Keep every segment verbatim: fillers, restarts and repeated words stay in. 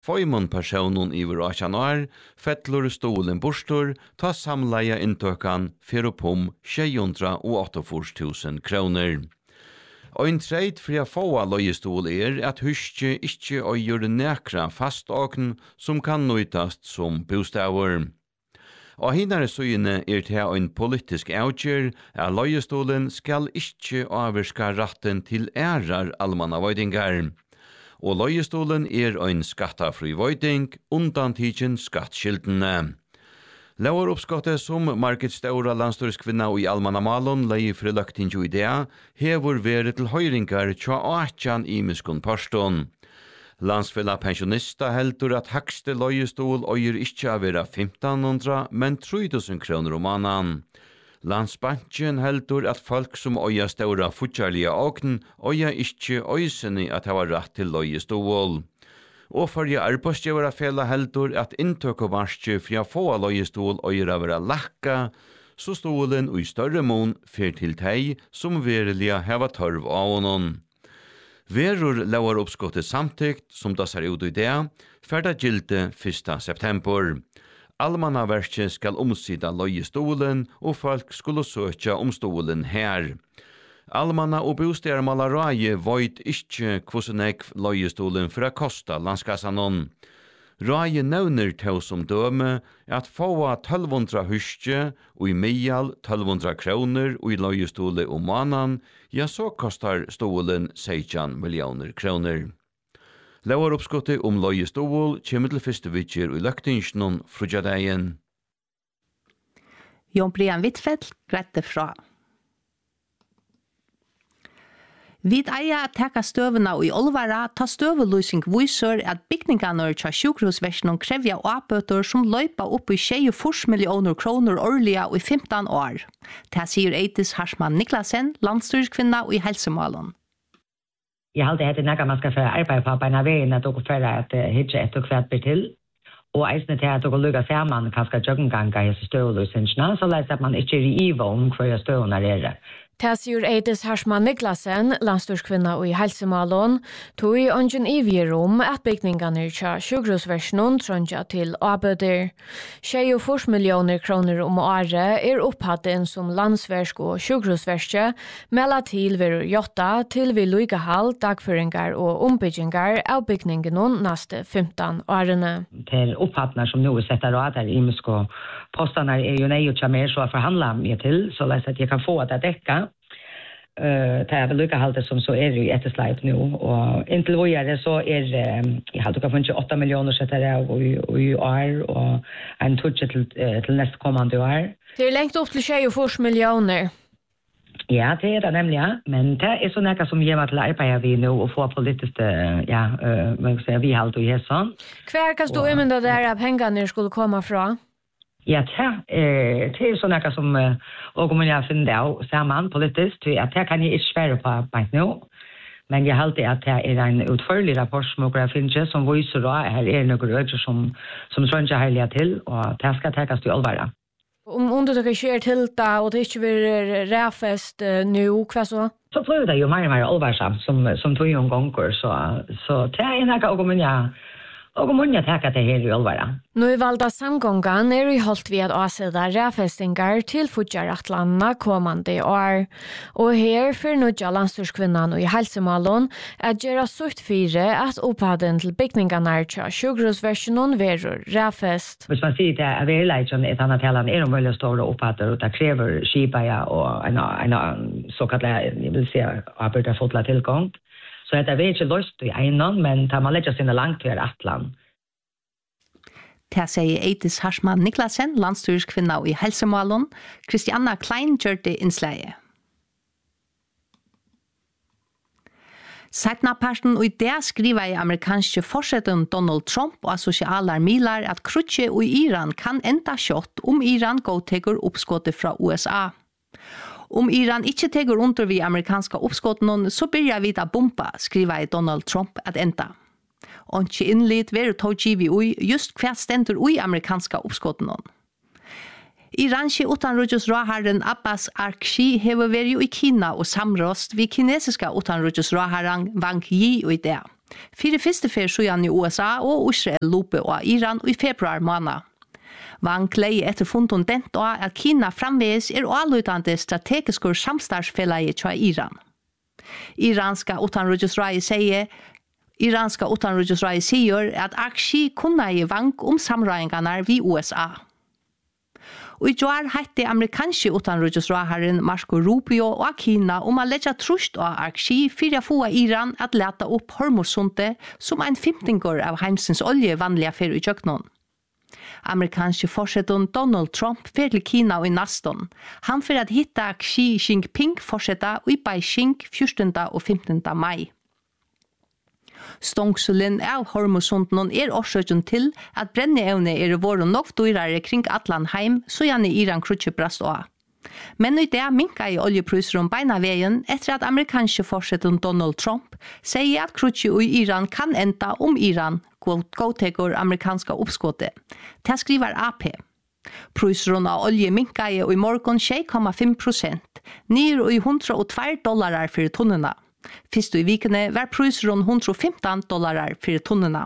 Føymon personen iver atjan år, fettlur stolen bostor, ta samleia inntøkan fyropom tjejhundra og åttafors tusen kroner. Ein treit for å få løyestol er at huske ikke å gjøre nekra faståkn som kan nøytast som bostaver. Og hinare søyene er til en politisk avgjør at løyestolen skal ikke avvirka ratten til ærar almannavøydingar. Og løyestolen er ein skattafri vøyding, undantidjen skattskiltene. Lauroppskottet som markedsståra landstyrskvinna i Almannamalon lei friløkting i idea, hevur verið til høyringar tja atjan imiskun parston. Landsfella pensjonista heldur at hakste løyestol øyer ikkje av vera fimtan hundra, men tre tusen kroner om annan. Landsbanken heldur at folk som øya ståra futjarliga åkn, øya ikkje øyseni at hava rett til løyestol. Og fyrir arbeidsgjøvara fela heldur at inntøk og varskje for å få løyestol øyer av vera lakka, så stolen og i større mån fyr til teg som verilig hava tørv av honom. Verur lauar oppskottet samtikt, som da ser ut i det, ferda gilde første september. Almannaverket skal omsida løyestolen, og folk skulle søkja om stolen her. Almanna og bostedarmalaræje veit ikkje hvordan ekv løyestolen for å kosta landskassanon. Ræje nevner til som døme at få tolv hundra huske og i mial tolv hundra kroner og i løyestole om mannen, ja så kostar stolen seksten millioner kroner. Lauar oppskottet om løyestol kommer til første vidger i løktingsjonen frugjadeien. Jon Brian Wittfeldt grette fra. Vid eia at teka støvena i Olvara, ta støvelysing viser at bygningene til sjukhusversjonen krevja avbøter som løypa opp i tjuefire millioner kroner årlige i femten år. Det sier Eidis Harsman Niklasen, landstyrskvinna i Helsemalen. Jeg har alltid hatt man skal få arbeid på beina veien at dere får at hitje etter hvert blir til. Og eisne til at dere lukker sammen kanskje jøggenganga i støvelysingene, så leser at man ikke er i iva om hva støvene er det. Tessiur Eidis Harsman Niklasen, landstyrskvinna i Helsemalon, tog i ongen ivige rom at bygningene tja sjukhusversjonen tronja til avbøder. tjuefire millioner kroner om året er opphatten som landsversk og sjukhusverske, mella til verur jotta til vi lugahall, dagføringar og ombyggingar av bygningene neste femten årene. Til opphattene som nå er sett av der i Musko, postene er jo nøye til mer så å forhandle med til, så at jeg kan få det dekka. Uh, det er vel lukkehaldet som så er i ettersleit nå, og inntil vi er det så er um, jeg har dukket funnet åtte millioner setter jeg i år, og en tudje til, uh, til neste kommende år. Det er lengt opp til tjuefire millioner. Ja, det er det nemlig, ja. Men det er sånn noe som gjør meg til å arbeide vi nå og få politisk, ja, uh, man kan si, vi har alltid gjør sånn. Hver kan stå imenda der at pengene skulle komme fra? Ja, det er, det er sånn noe som uh, og om jeg finner det av sammen politisk, at det kan jeg ikke svære på arbeid nå. Men jeg har alltid at det er en utførlig rapport som jeg finner, som viser at her er noen øyne som, som tror ikke herlige til, og det skal tekes til allværet. Om under dere skjer til det, og det ikke blir ræfest uh, nå, hva så? Så blir det jo mer og mer allværsamt, som, som tog jo en ganger, så, så det er noe og om jeg Og om hun takker det her i Olvara. Nå i valda samgången er vi holdt ved at avseda ræfestingar til Fudjaratlandene kommande år. Og her for nødja landstyrskvinnan i Helsemalon er gjøre sutt fire at opphaden til bygningene til sjukhusversjonen verur ræfest. Hvis man sier det er verleidjon et annet talan er om veldig store opphader, og det krever skipaja og en, en, en såkalt, jeg vil si, arbeidar fotla tilgang. Så det er ikke løst i egnen, men tar man legger sine langt til Atlant. Det sier Eidis Harsman Niklasen, landstyrskvinna i Helsemalon. Christianna Klein gjør det innslaget. Sætna parten og i det skriver i amerikanske forsetten Donald Trump og sosiale milar at krutje i Iran kan enda kjøtt om Iran godteker oppskottet fra U S A. Om Iran ikke teger under vi amerikanske oppskottene, så blir vi da bomba, skriver Donald Trump at enda. Og ikke innlitt være tog givet ui just hva stender ui amerikanske oppskottene. Iranske utanriksrådherren Abbas Arkshi hever vært i Kina og samråst vi kinesiske utanriksrådherren Wang Yi og i det. Fyre første fer siden i U S A og Israel lope og Iran i februar måned. Wang klei etter fundet dent og at Kina framveis er avlutande strategiske samstartsfellet til Iran. Iranska utanriksrådet sier Iranska utanriksrådet sier at Akshi kunne gi Wang om samrøyingene ved U S A. Og i år hette amerikanske utanriksrådherren Marco Rubio og Kina om å legge trust av Akshi for å få Iran at lete opp Hormuzsundet som en femtinger av heimsens olje vanlige fer i kjøkkenen. Amerikanske forsetten Donald Trump fer til Kina og i Naston. Han fer at hitta Xi Jinping forsetta i Beijing fjortende og femtende mai. Stongsulen av Hormuzsunden er årsøken til at brenneevne er våre nok dyrere kring Atlanheim, så gjerne Iran krutje brast også. Men i det minka i oljepriser om beina veien etter at amerikanske forsetten Donald Trump sier at krutje i Iran kan enda om Iran godteker amerikanska oppskottet. Det skriver A P. Prisron av olje minka i i morgen seks komma fem prosent, nir i hundre og to dollarer for tonnene. Fyrst i vikene var prisron hundre og femten dollarer for tonnene.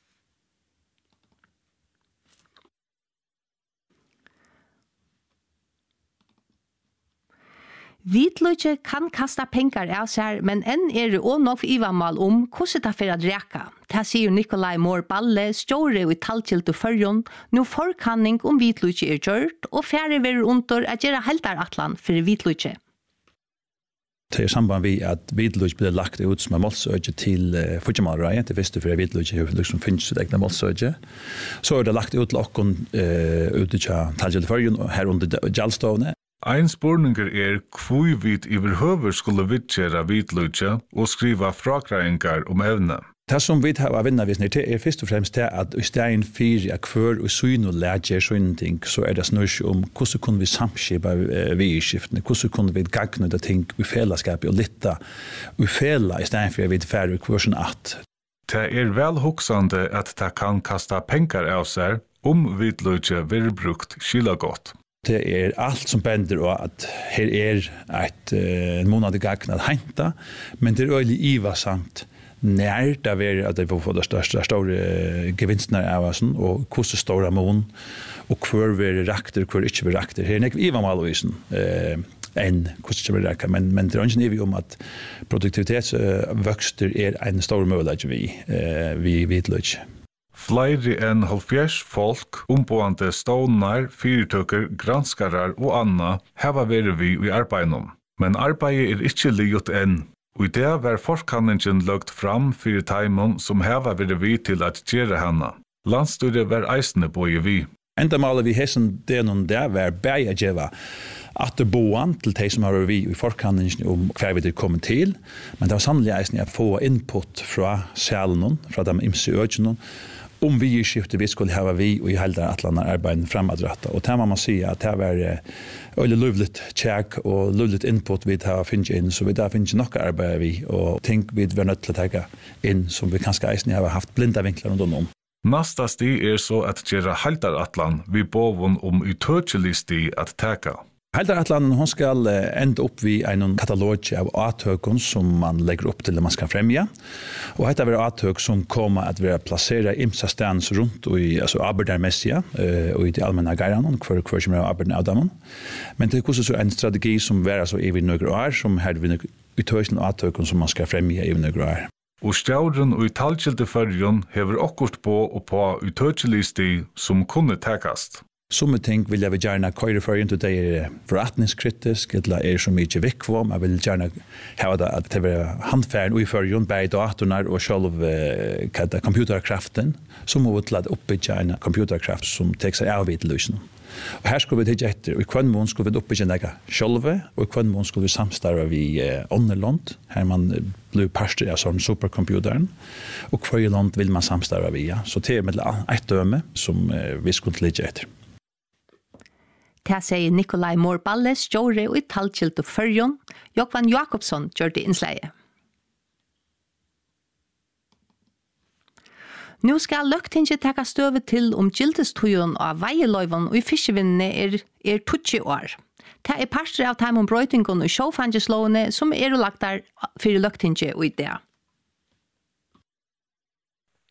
Hvitløyke kan kasta penger av seg, men enn er det også nok ivamal om hvordan det er for å dreka. Det sier Nikolai Moore Balle, stjåre i tallkjilt og førjon, nå forkanning om hvitløyke er gjort, og færre verer under at gjøre heldaratlan for hvitløyke. Det er samband vi at hvitløyke blir lagt ut som en målsøyke til uh, Fudjamalreie, til visste for hvitløyke liksom finnes ut egnet målsøyke. Så er det lagt ut til okken uh, ut til tallkjilt og førjon, og her under gjaldstovene. Ein spurninger er hvor vi overhøver skulle vidtjere hvitløyke og skriva frakreiingar om evne. Det som vi har vinnervisning til er først og fremst det at i stedet for at hver og syn og lærer sånne ting, så er det snurr om hvordan kunne vi samskipa vi i skiftene, hvordan kunne vi gagne det ting i fellesskapet og litta i fela i stedet for at vi færre hver sånn at. Det er vel hoksande at det kan kasta pengar av seg om hvitløyke vil brukt skila godt. Det er alt som bender og at her er et uh, en måned gagn at henta, men det er øyelig ivasamt nær det er at det får få de største store gevinstene av oss, og hvordan store mån, og hver vi rakter, hver ikke vi rakter. Her er ikke iva malvisen uh, enn hvordan ikke vi rakter, men, men det er ikke nivå om at produktivitetsvøkster er en stor mulighet vi, uh, vi vidløy. Flere enn halvfjerds folk, omboende stånar, fyrtøkker, granskarar og anna heva vært vi i arbeidet. Men arbeidet er ikke liot enn. Og i det var forkanningen lagt fram fyrir taimon som heva vært vi til at gjøre henne. Landstyret var eisende på i vi. Enda maler vi hessen det noen der var bæg å gjøre at det boan til de som har vært vi i forkanningen om hva vi er kommet til, men det var sannelig eisende å få input fra salen, fra de imse økene, om vi i skiftet vi skulle ha vi og i hele atlander arbeiden fremadrettet. Og det må man si at det var veldig lovligt tjekk og lovligt input vi har finnet inn, så vi da finner nok arbeid vi, og ting vi var nødt til å ta inn som vi kanskje eisen har haft blinda vinkler rundt om. Nasta sti er så at gjøre haldaratlan vi boven om utøkjelig sti at teka. Haldaratlan hon skal enda opp vi en katalog av avtøkene som man legger opp til at man skal fremja. Og dette er avtøk som kommer at være plasseret imsa stans rundt i altså arbeidermessige og i de allmenne geirene, hver hver som er arbeiderne av dem. Men det er også så en strategi som er altså i nøyre år, som her vi utøkene avtøkene som man skal fremja i nøyre år. Og stjauren og i talkjelte førjen hever okkurt på og på utøkjelig sti som kunne tekast. Somme ting vil jeg gjerne køyre for inn til det er forretningskritisk, eller er så mye vikvom. Jeg vil gjerne ha det at det er handfæren og i førjen, bare datorene og selv uh, computerkraften, så må vi til at oppbygge en computerkraft som tar seg av videløsene. Og her skulle vi titte etter, og i hver mån skulle vi oppbygge noe selv, og i hver mån skulle vi samstarve vi uh, Ånderland, her man blir parster av sånn supercomputeren, og hver land vil man samstarve vi, ja. Så det er med et døme som uh, vi skulle titte etter. Det sier Nikolai Moore Balle, stjåre og i tallkjilt og førjon. Jokvan Jakobsson gjør det innsleie. Nå skal løgtinget teka støvet til om gildestøyen av veieløyven og i fiskevinnene er, er tjueto år. Det er parster av Taimon Brøytingen og sjåfangeslovene som er lagt der for løgtinget og i det.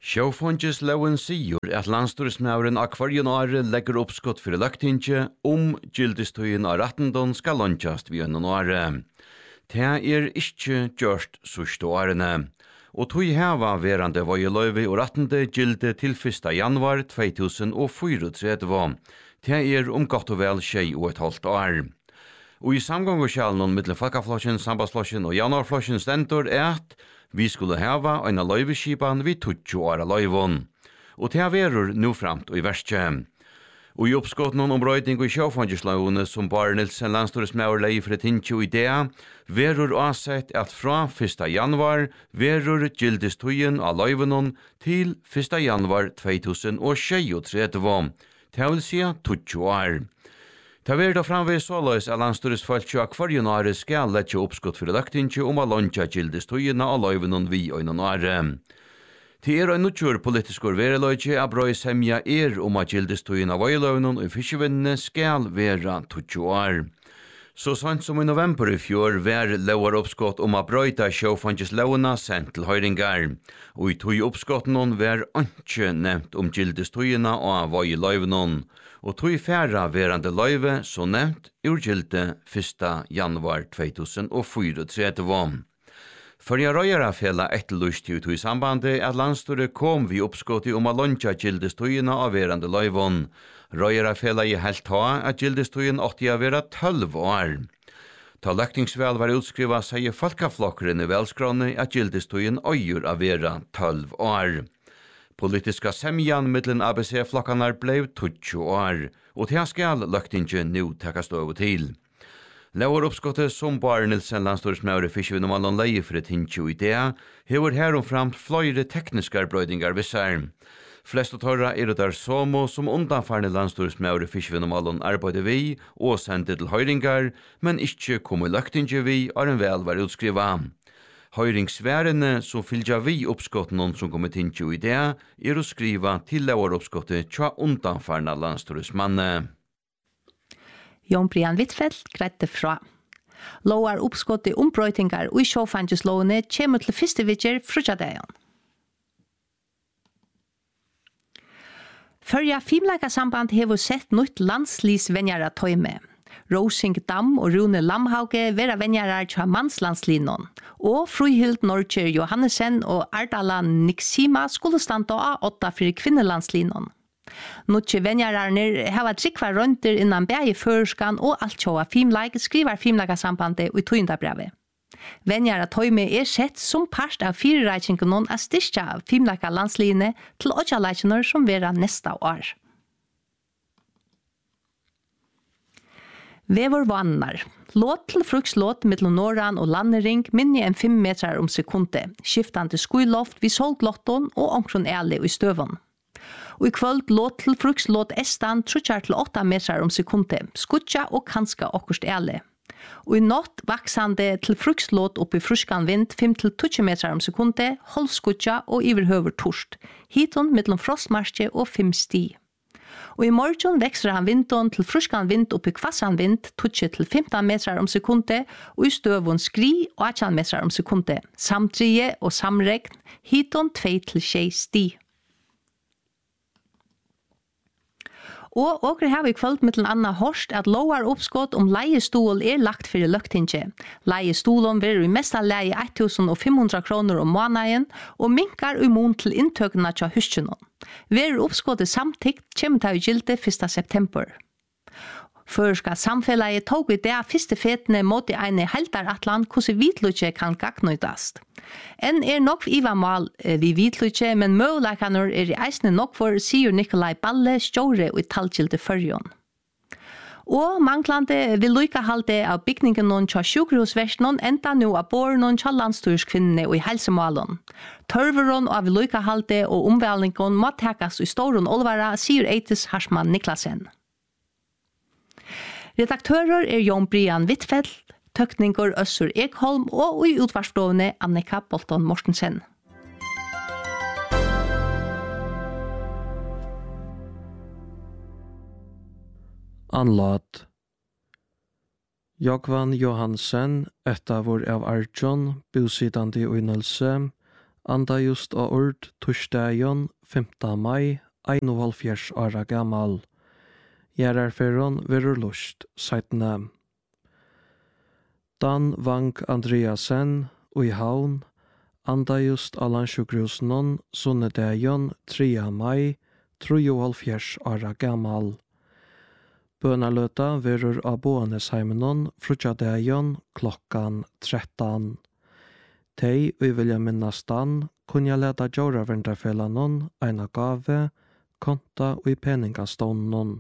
Sjåfonges loven sier at landstorsmauren av kvarjen åre legger oppskott for løgtinge om gildestøyen av rettendon skal lønnkjast vi ønnen åre. Det er ikke gjørst sørste årene, og tog heva verande vøyeløyve og rettende gilde til første januar to tusen og trettifire. Det er om godt og vel tjei og et halvt år. Og i samgångskjalen mellom Folkeflosjen, Sambandsflosjen og Januarflosjen stendur er at vi skulle heva en av løyveskipan vid tjueto åra løyvån. Og det verur nu framt og i verste. Og i oppskotten om brøyding og sjåfongesløvene som Bar Nilsen landstorsmauer leie for et hinju idea, verur avsett at fra første januar verur gildestøyen av løyvenon til første januar to tusen og trettitre. Det vil si tjueto år. Det vil da framveg såleis at landstorsfolk av kvarjen åre skal letje oppskott for løgtinge om å lønja gildestøyen av løyvenon vi øyne åre. Det er en nødgjør politisk vereløyge av brøy semja er om at gildestøyen av vøyløvnen og fiskevinnene skal være tjueto år. Så sant som i november i fjor var lovar oppskott om at brøyta sjåfanges lovene sendt til høyringar, og i tog oppskotten var ikke nevnt om gildestøyene av vøyløvnen, og tog færre verande løyve så nevnt ur gilde første januar to tusen og trettifire. For jeg røyere fjellet etterlyst ut i sambandet at landstyret kom vi oppskott om å lønja gildestøyene av verande løyvån. Røyere fjellet i helt ta at gildestøyen åtte å være tolv år. Ta løktingsvel var utskriva sier folkeflokkeren i velskråne at gildestøyen øyer å være tolv år. Politiska semjan mittlen A B C-flokkanar blev tjueto år, og til skal løktingen nu takast over til. Lauer oppskottet som Bar Nilsen landstorsmauer fiskevinnomallon leie for et hinju idea, hever heromframt fløyre tekniskar brøydingar vissar. Flest og torra er det der somo som undanfarne landstorsmauer fiskevinnomallon arbeidde vi og sendte til høyringar, men ikkje kom i løktinge vi og en vel var utskriva. Høyringsværene som fylgja vi oppskotten som kom i hinju idea, er å skriva til lauer oppskottet tja undanfarne landstorsmanne. Jon Brian Wittfeldt grette fra. Lovar oppskott i ombrøytingar og i sjåfangeslovene kommer til første vidger frutjadeion. Førja Fimleika samband hever sett nytt landslisvenjara tøyme. Rosing Dam og Rune Lamhauge vera venjarar tja mannslandslinon, og Fruhild Norger Johannesen og Ardala Nixima skulle standa av åtta fyrir kvinnelandslinon. Nutje venjararnir hava trikva rønter innan bægi førskan og alt tjoa Fimleik skriver Fimleika sambandet i tøyndabrevet. Venjara tøyme er sett som part av fyrirreikingunon a styrkja Fimleika landsline til åtjaleikiner som vera nesta år. Vevor vannar. Låt til frukslåt mittlom Norran og landering minni enn fem metrar om sekunde, skiftande skuiloft vid solglotton og omkron æle i støvon. Og i kvöld låt til frukslåt estan trutjar til åtta metrar om sekunde, skutja og kanska okkurst æle. Og i natt vaksande til frukslåt oppi fruskan vind fem til tjueto metrar om sekunde, holdskutja og iverhøver torst, hiton mittlom frostmarsje og fem sti. Og i morgen vekser han vindon til fruskan vind oppi kvassan vind tjueto til femten metrar om sekunde, og i støvun skri og atjan metrar om sekunde, samtrije og samregn, hiton tvei til tjei sti. Og åker har vi kvöld mittel anna horst at lovar oppskott om leiestol er lagt fyrir løgtinge. Leiestolen vil i mesta leie ett tusen fem hundre kroner om måneden og minkar i mån til inntøkene til huskjønnen. Vil oppskottet samtikt kommer til å gilde første september. Førska samfellet tog i det første fetene mot en heltaratlan hvordan vitlutje kan gagnøydast. En er nok ivamal vi vitlutje, men møvleikaner er i eisne nok for, sier Nikolai Balle, stjåre og talgilde førjon. Og manglande vil lykka halde av bygningen noen tja sjukrosversjonen enda nu av båren tja landstyrskvinnene og i helsemalen. Tørveron av lykka halde og omvældningen må tekas i storon olvara, sier Eitis Harsman Niklasen. Redaktører er Jon Brian Wittfeldt, tøkninger Øssur Ekholm og i utvarslovene Annika Bolton Mortensen. Anlat. Jokvan Johansen, ettavur av Arjon, bosidande i Nølse, Anda just av ord torsdagen femte mai, einoghálvfjerðs ára gammal. Gjerarferon verur lust, seitne. Dan Wang Andreasen, ui havn, anda just av landsjukhusen sunnedagen tredje mai, treoghálvfjerðs ára gammal. Bønaløta verur av Boanesheimenon frutjadagen klokkan tretton. Tei ui vilja minnast dan kunja leta djåravendafelanon eina gave, konta ui peningastånden.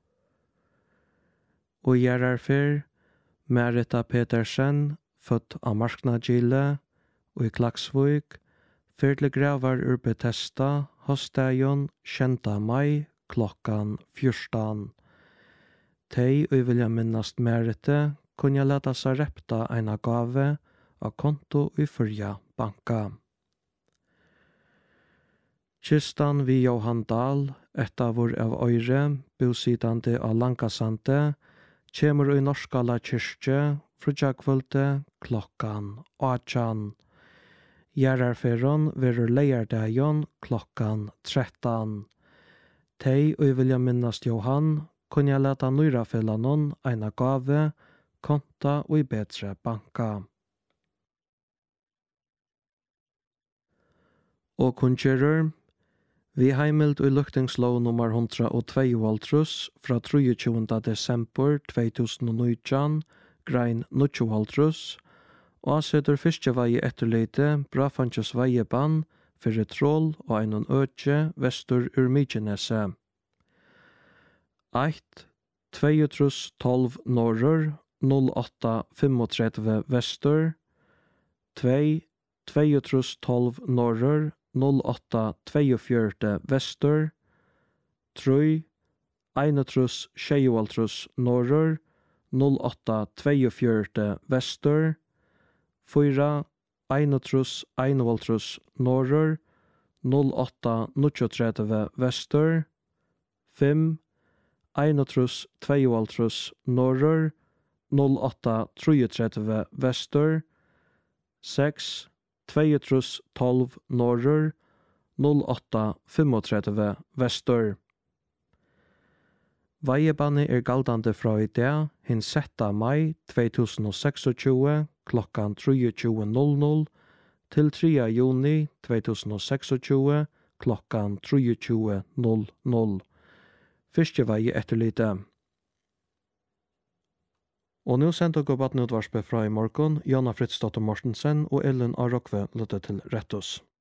Og gjerarfer, Merita Petersen, født av Marknagile, og i Klaksvøk, fyrle gravar ur Betesta, hosdagen tjenta mai, klokkan fjørstan. Tei ui vilja minnast Merite, kunja leta seg repta eina gave, av konto i fyrja banka. Kistan vi Johan Dahl, etavur av Øyre, bosidande av Lankasante, kjemur i Norskala kyrkje, frutjakvølte, klokkan åtjan. Gjerarferon verur leierdagen klokkan tretton. Tei og vilja minnast Johan, kunja leta nøyrafelanon eina gave, konta og i betre banka. Og kunngjører, vi heimild i luktingslov nummer hundra og tveioghálvtrýss fra tjuetre desember tvö tusen og nítjan, grein níggjuoghálvtrýss, og setter fiskevei etterleite Brafanches veiebann fyrir trål og einon økje vestur ur Mykinese. eitt tveogtrýss tolv norrur, null åtta trettiofem vestur, två tveogtrýss tolv norrur, null åtta fyrtiofjøruti vestur, tre einogtrýss sjeyoghálvtrýss norrur, null åtta fyrtiofjøruti vestur, fýra einogtrýss einoghálvtrýss norrur, null åtta níggjuogtretivu vestur, fimm einogtrýss tveyoghálvtrýss norrur, null åtta trýogtretivu vestur, seks tveiogtrýss tolv norrur, null åtta trettiofem vestur. Veiebanni er galdande fra i dag, hin setta mai tvö tusen og tjueseks, klokkan tjuetre null null, til tredje juni tvö tusen og tjueseks, klokkan tjuetre null null. Fiskeveie etterlite. Og nå sendte dere på at nødvarspe fra i morgen, Jonna Fritzdotter Mortensen og Ellen Arokve løtte til Rettos.